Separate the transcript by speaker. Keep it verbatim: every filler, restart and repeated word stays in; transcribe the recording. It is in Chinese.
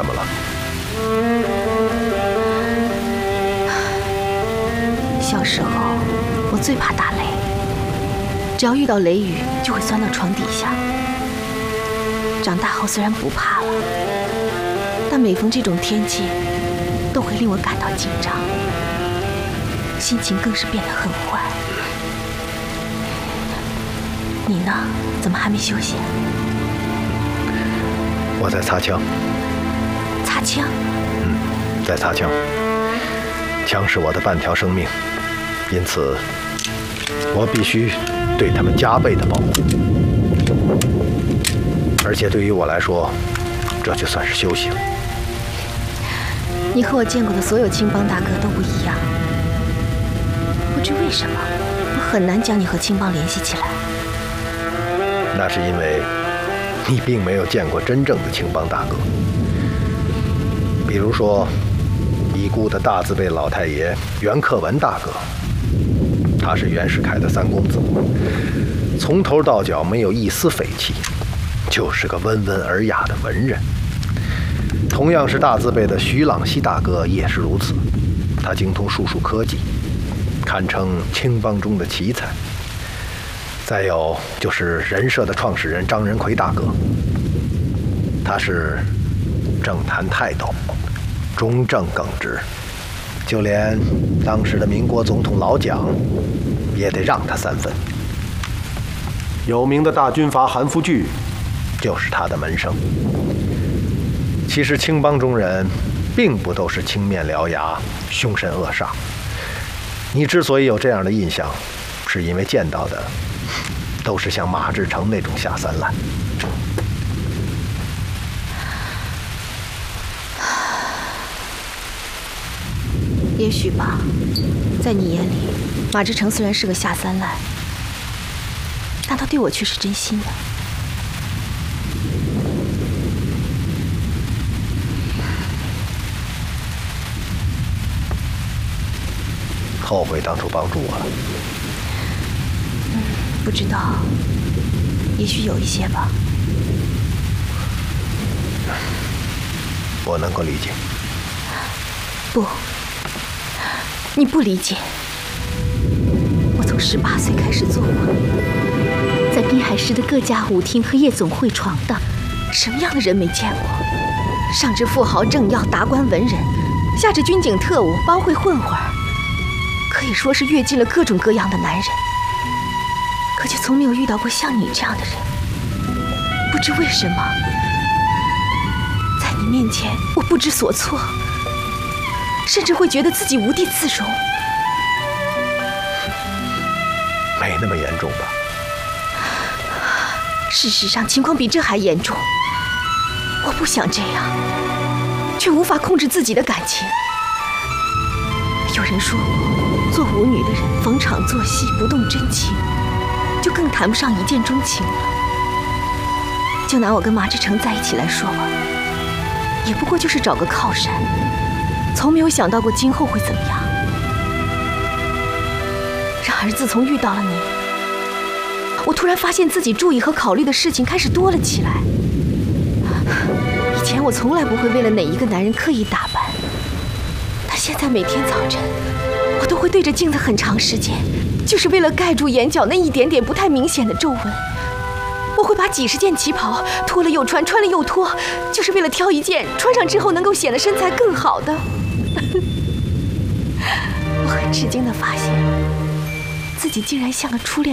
Speaker 1: 怎么了？
Speaker 2: 小时候我最怕打雷，只要遇到雷雨就会钻到床底下。长大后虽然不怕了，但每逢这种天气，都会令我感到紧张，心情更是变得很坏。你呢？怎么还没休息？
Speaker 1: 我在擦枪。
Speaker 2: 擦枪？
Speaker 1: 嗯，在擦枪。枪是我的半条生命，因此我必须对他们加倍的保护。而且对于我来说，这就算是修行。
Speaker 2: 你和我见过的所有青帮大哥都不一样，不知为什么，我很难将你和青帮联系起来。
Speaker 1: 那是因为你并没有见过真正的青帮大哥，比如说已故的大字辈老太爷袁克文大哥，他是袁世凯的三公子，从头到脚没有一丝匪气，就是个温文尔雅的文人。同样是大字辈的徐朗熙大哥也是如此，他精通术数科技，堪称青帮中的奇才。再有就是人社的创始人张仁奎大哥，他是政坛泰斗，中正耿直，就连当时的民国总统老蒋也得让他三分。
Speaker 3: 有名的大军阀韩复榘
Speaker 1: 就是他的门生。其实青帮中人并不都是青面獠牙、凶神恶煞，你之所以有这样的印象，是因为见到的都是像马志成那种下三滥。
Speaker 2: 也许吧，在你眼里，马志成虽然是个下三滥，但他对我却是真心的。
Speaker 1: 后悔当初帮助我了？
Speaker 2: 嗯，不知道，也许有一些吧。
Speaker 1: 我能够理解。
Speaker 2: 不，你不理解。我从十八岁开始做过，在滨海市的各家舞厅和夜总会闯荡，什么样的人没见过？上至富豪政要、达官文人，下至军警特务、帮会混混儿。可以说是阅尽了各种各样的男人，可却从没有遇到过像你这样的人。不知为什么，在你面前我不知所措，甚至会觉得自己无地自容。
Speaker 1: 没那么严重吧？
Speaker 2: 事实上，情况比这还严重。我不想这样，却无法控制自己的感情。有人说我做舞女的人逢场作戏，不动真情，就更谈不上一见钟情了。就拿我跟马志成在一起来说吧，也不过就是找个靠山，从没有想到过今后会怎么样。然而自从遇到了你，我突然发现自己注意和考虑的事情开始多了起来。以前我从来不会为了哪一个男人刻意打扮，但现在每天早晨我都会对着镜子很长时间，就是为了盖住眼角那一点点不太明显的皱纹。我会把几十件旗袍脱了又穿，穿了又脱，就是为了挑一件穿上之后能够显得身材更好的。我很吃惊地发现，自己竟然像个初恋